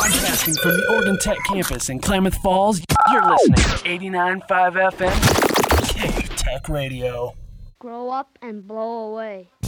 Broadcasting from the Oregon Tech campus in Klamath Falls, you're listening to 89.5 FM, K-Tech Radio. Grow up and blow away.